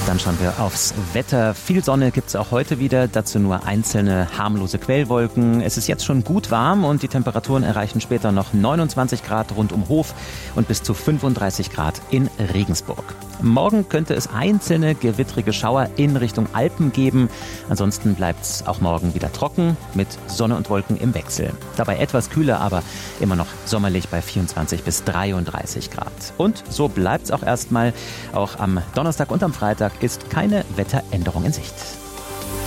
Dann schauen wir aufs Wetter. Viel Sonne gibt es auch heute wieder, dazu nur einzelne harmlose Quellwolken. Es ist jetzt schon gut warm und die Temperaturen erreichen später noch 29 Grad rund um Hof und bis zu 35 Grad in Regensburg. Morgen könnte es einzelne gewittrige Schauer in Richtung Alpen geben. Ansonsten bleibt es auch morgen wieder trocken mit Sonne und Wolken im Wechsel. Dabei etwas kühler, aber immer noch sommerlich bei 24 bis 33 Grad. Und so bleibt es auch erstmal. Auch am Donnerstag und am Freitag ist keine Wetteränderung in Sicht.